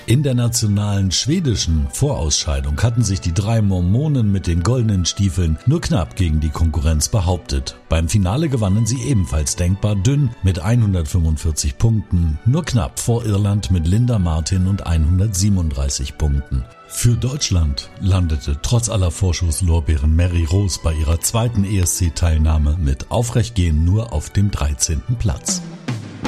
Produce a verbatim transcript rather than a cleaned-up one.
In der nationalen schwedischen Vorausscheidung hatten sich die drei Mormonen mit den goldenen Stiefeln nur knapp gegen die Konkurrenz behauptet. Beim Finale gewannen sie ebenfalls denkbar dünn mit hundertfünfundvierzig Punkten, nur knapp vor Irland mit Linda Martin und hundertsiebenunddreißig Punkten. Für Deutschland landete trotz aller Vorschusslorbeeren Mary Rose bei ihrer zweiten E S C-Teilnahme mit Aufrechtgehen nur auf dem dreizehnten Platz.